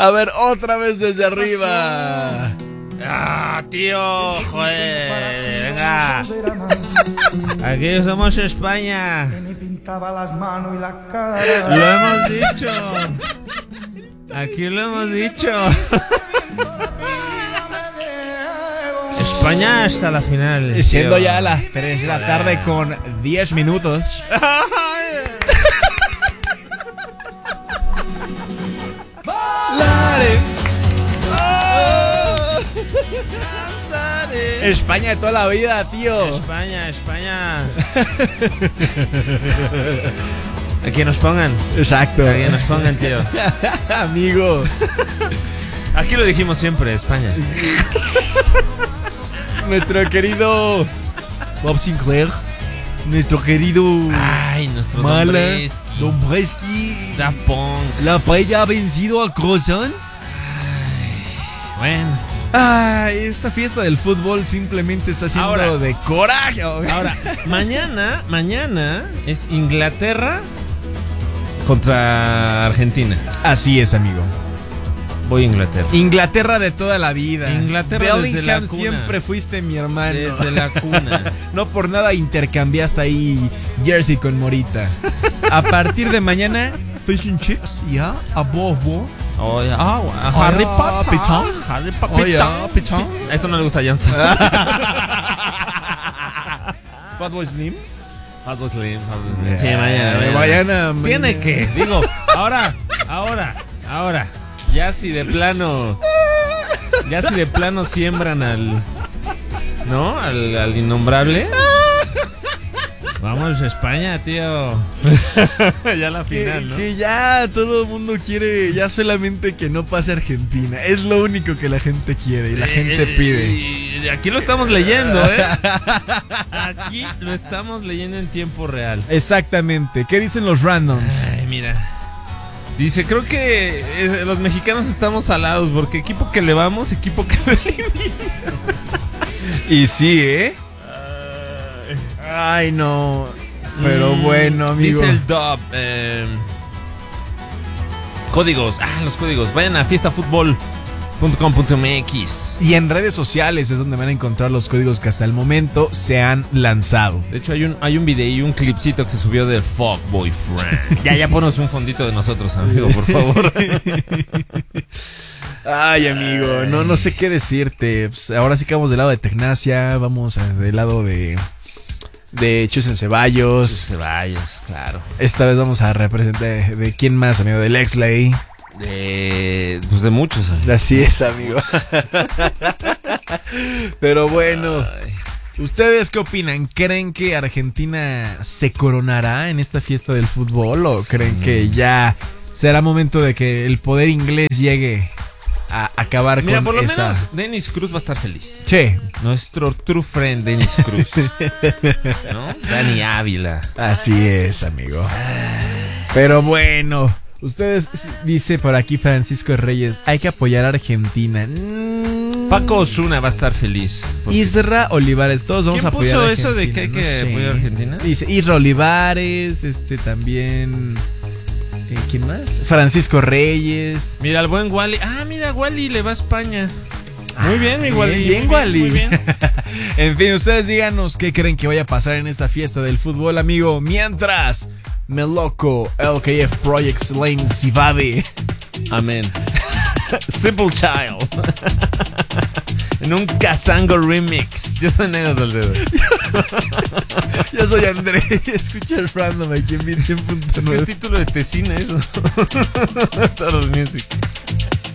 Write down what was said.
A ver, otra vez desde arriba. Ah, tío, joder, venga. Aquí somos España. Lo hemos dicho. Aquí lo hemos dicho. España hasta la final. Siendo tío. ya las 3 de la tarde con 10 minutos. España de toda la vida, tío. España. A que nos pongan. Exacto. A que nos pongan, tío. Amigo. Aquí lo dijimos siempre, España. Nuestro querido Bob Sinclair. Nuestro querido Ay, nuestro Mala, Dombresky. Dombresky. Daft Punk. La paella ha vencido a Croissant. Bueno. Ay, esta fiesta del fútbol simplemente está siendo Ahora. de coraje. Ahora, mañana es Inglaterra contra Argentina. Así es, amigo. Voy a Inglaterra. Inglaterra de toda la vida. Inglaterra desde la Bellingham, cuna. siempre fuiste mi hermano. Desde la cuna. No por nada intercambiaste ahí jersey con Morita. A partir de mañana, fish and chips, ya, a bobo. Oh, yeah. Harry Potter. Pitón. Harry Potter. Oh, yeah, pitón. Eso no le gusta a Jansa. Fatboy Slim. Fatboy Slim. Sí, mañana. Tiene que, digo, ahora. Ya si de plano siembran al innombrable. Vamos a España, tío. Ya la final, ¿no? Que ya todo el mundo quiere, ya solamente que no pase Argentina. Es lo único que la gente quiere y la gente pide. Y aquí lo estamos leyendo, ¿eh? Aquí lo estamos leyendo en tiempo real. Exactamente. ¿Qué dicen los randoms? Ay, mira. Dice, creo que los mexicanos estamos salados porque equipo que le vamos, equipo que lo elimina. Y sí, ¿eh? Ay, no. Pero bueno, amigo. Dice el Dub. Códigos. Los códigos. Vayan a fiestafutbol.com.mx. Y en redes sociales es donde van a encontrar los códigos que hasta el momento se han lanzado. De hecho, hay un video y un clipcito que se subió del Fuck Boyfriend. Ya ponos un fondito de nosotros, amigo, por favor. Ay, amigo, no sé qué decirte. Pues ahora sí que vamos del lado de Tecnacia, vamos del lado de Chusen Ceballos. Ceballos, claro. Esta vez vamos a representar de quién más, amigo, del Exley. De muchos. Así es, amigo. Pero bueno, ¿ustedes qué opinan? ¿Creen que Argentina se coronará en esta fiesta del fútbol? ¿O creen que ya será momento de que el poder inglés llegue a acabar con por lo esa? menos Dennis Cruz va a estar feliz. Sí. Nuestro true friend Dennis Cruz. ¿No? Dani Ávila. Así es, amigo. Pero bueno, ustedes, dice por aquí Francisco Reyes, hay que apoyar a Argentina. Paco Osuna va a estar feliz. Isra Olivares, todos vamos a apoyar a Argentina. ¿Quién puso eso de que hay que apoyar a Argentina? Dice Isra Olivares, también... ¿Quién más? Francisco Reyes. Mira, el buen Wally. Mira, Wally le va a España. Muy bien, mi Wally. Bien, Wally. Muy bien. En fin, ustedes díganos qué creen que vaya a pasar en esta fiesta del fútbol, amigo. Mientras, Meloco, LKF Projects, Lane Sivade. Amén. Simple Child. En un Kazango remix. Yo soy Negros del Dedo. Yo soy André. Escucha el random aquí en 100.9. Es título de Tesina eso. Todos los music.